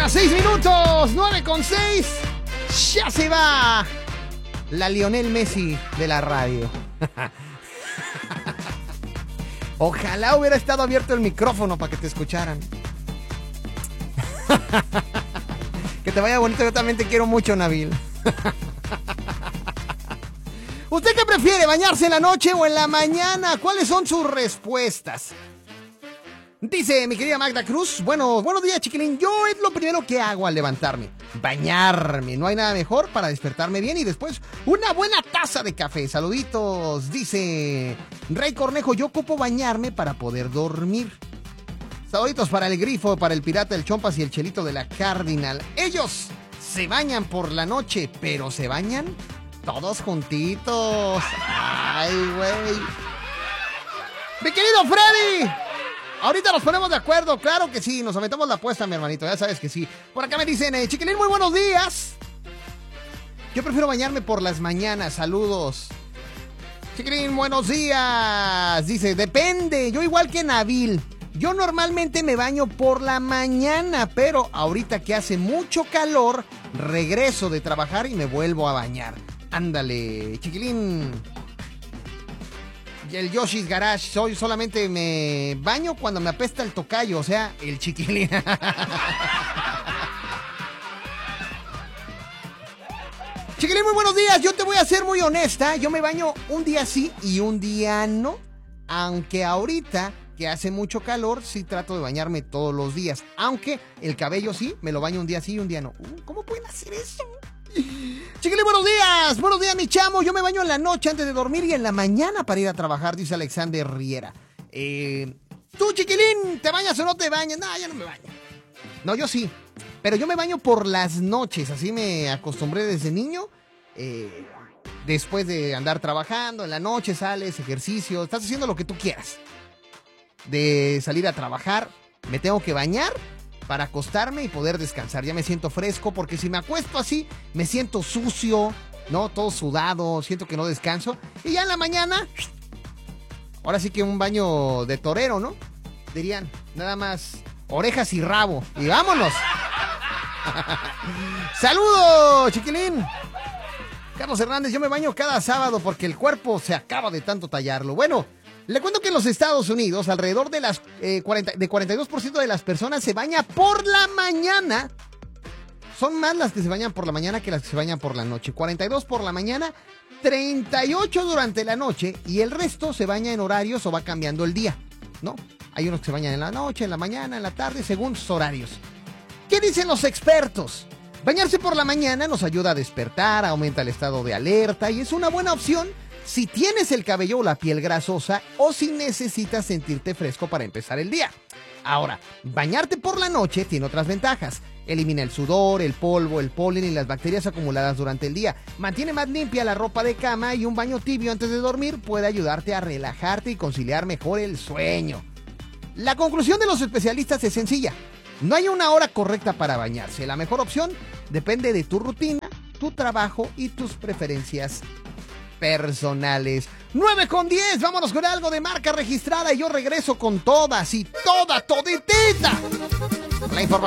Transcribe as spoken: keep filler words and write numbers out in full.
seis minutos, nueve con seis. Ya se va la Lionel Messi de la radio. Ojalá hubiera estado abierto el micrófono para que te escucharan. Que te vaya bonito, yo también te quiero mucho, Nabil. ¿Usted qué prefiere, bañarse en la noche o en la mañana? ¿Cuáles son sus respuestas? Dice mi querida Magda Cruz, bueno, buenos días, chiquilín. Yo es lo primero que hago al levantarme, bañarme. No hay nada mejor para despertarme bien y después una buena taza de café. Saluditos, dice Rey Cornejo, yo ocupo bañarme para poder dormir. Saluditos para el Grifo, para el Pirata, el Chompas y el Chelito de la Cardinal. Ellos se bañan por la noche, pero se bañan todos juntitos. Ay, güey. Mi querido Freddy, ahorita nos ponemos de acuerdo, claro que sí, nos aventamos la apuesta, mi hermanito, ya sabes que sí. Por acá me dicen, eh, chiquilín, muy buenos días. Yo prefiero bañarme por las mañanas, saludos. Chiquilín, buenos días. Dice, depende, yo igual que Nabil. Yo normalmente me baño por la mañana, pero ahorita que hace mucho calor, regreso de trabajar y me vuelvo a bañar. Ándale, chiquilín. Y el Yoshi's Garage, soy solamente me baño cuando me apesta el tocayo, o sea, el chiquilín. Chiquilín, muy buenos días. Yo te voy a ser muy honesta. Yo me baño un día sí y un día no. Aunque ahorita que hace mucho calor, sí trato de bañarme todos los días. Aunque el cabello sí, me lo baño un día sí y un día no. Uh, ¿Cómo pueden hacer eso? Chiquilín, buenos días. Buenos días, mi chamo. Yo me baño en la noche antes de dormir y en la mañana para ir a trabajar, dice Alexander Riera. Eh, Tú, chiquilín, ¿te bañas o no te bañas? No, yo no me baño. No, yo sí. Pero yo me baño por las noches. Así me acostumbré desde niño. Eh, después de andar trabajando, en la noche sales, ejercicio, estás haciendo lo que tú quieras. De salir a trabajar, me tengo que bañar para acostarme y poder descansar. Ya me siento fresco, porque si me acuesto así, me siento sucio, ¿no? Todo sudado, siento que no descanso. Y ya en la mañana, ahora sí que un baño de torero, ¿no? Dirían, nada más orejas y rabo. Y vámonos. ¡Saludos, chiquilín! Carlos Hernández, yo me baño cada sábado porque el cuerpo se acaba de tanto tallarlo. Bueno, le cuento que en los Estados Unidos, alrededor de las eh, cuarenta, de cuarenta y dos por ciento de las personas se baña por la mañana. Son más las que se bañan por la mañana que las que se bañan por la noche. cuarenta y dos por la mañana, treinta y ocho durante la noche y el resto se baña en horarios o va cambiando el día, ¿no? Hay unos que se bañan en la noche, en la mañana, en la tarde, según sus horarios. ¿Qué dicen los expertos? Bañarse por la mañana nos ayuda a despertar, aumenta el estado de alerta y es una buena opción si tienes el cabello o la piel grasosa o si necesitas sentirte fresco para empezar el día. Ahora, bañarte por la noche tiene otras ventajas. Elimina el sudor, el polvo, el polen y las bacterias acumuladas durante el día. Mantiene más limpia la ropa de cama y un baño tibio antes de dormir puede ayudarte a relajarte y conciliar mejor el sueño. La conclusión de los especialistas es sencilla. No hay una hora correcta para bañarse. La mejor opción depende de tu rutina, tu trabajo y tus preferencias personales. nueve con diez, vámonos con algo de marca registrada y yo regreso con todas y toda, toditita la información.